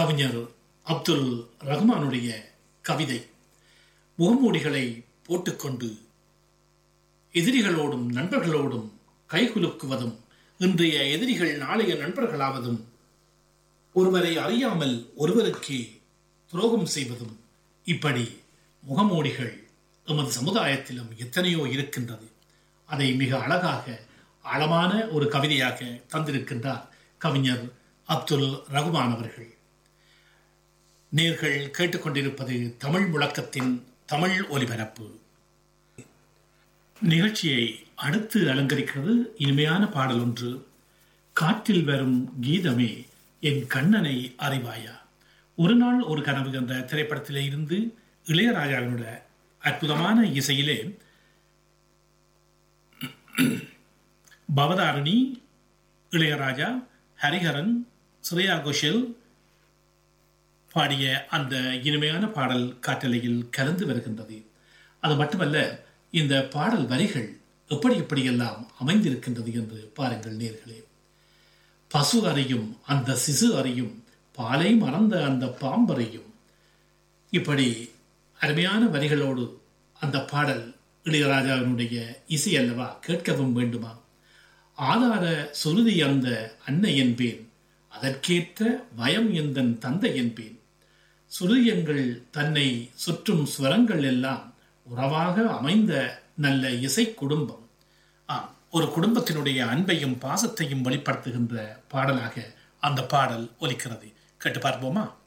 கவிஞர் அப்துல் ரஹ்மானுடைய கவிதை. முகமூடிகளை போட்டுக்கொண்டு எதிரிகளோடும் நண்பர்களோடும் கைகுலுக்குவதும், இன்றைய எதிரிகள் நாளைய நண்பர்களாவதும், ஒருவரை அறியாமல் ஒருவருக்கு துரோகம் செய்வதும், இப்படி முகமூடிகள் எமது சமுதாயத்திலும் எத்தனையோ இருக்கின்றது. அதை மிக அழகாக ஆழமான ஒரு கவிதையாக தந்திருக்கின்றார் கவிஞர் அப்துல் ரஹ்மான் அவர்கள். நேர்கள் கேட்டுக்கொண்டிருப்பது தமிழ் முழக்கத்தின் தமிழ் ஒலிபரப்பு நிகழ்ச்சியை அடுத்து அலங்கரிக்கிறது இனிமையான பாடல் ஒன்று. காற்றில் வரும் கீதமே என் கண்ணனை அறிவாயா. ஒரு நாள் ஒரு கனவு என்ற திரைப்படத்திலே இருந்து இளையராஜாவினுடைய அற்புதமான இசையிலே பவதாரணி, இளையராஜா, ஹரிஹரன், ஸ்ரேயா கோஷல் பாடிய அந்த இனிமையான பாடல் காற்றலையில் கலந்து வருகின்றது. அது மட்டுமல்ல, இந்த பாடல் வரிகள் எப்படி எப்படியெல்லாம் அமைந்திருக்கின்றது என்று பாருங்கள் நேர்களே. பசு அறியும் அந்த சிசு அறியும், பாலை மறந்த அந்த பாம்பறையும். இப்படி அருமையான வரிகளோடு அந்த பாடல் இளையராஜாவினுடைய இசை அல்லவா, கேட்கவும் வேண்டுமா? ஆதார சுருதி அந்த அன்னை என்பேன், அதற்கேற்ற வயம் எந்தன் தந்தை என்பேன். சுருதியங்கள் தன்னை சுற்றும் ஸ்வரங்கள் எல்லாம் உறவாக அமைந்த நல்ல இசை குடும்பம். ஒரு குடும்பத்தினுடைய அன்பையும் பாசத்தையும் வெளிப்படுத்துகின்ற பாடலாக அந்த பாடல் ஒலிக்கிறது. கேட்டு பார்ப்போமா?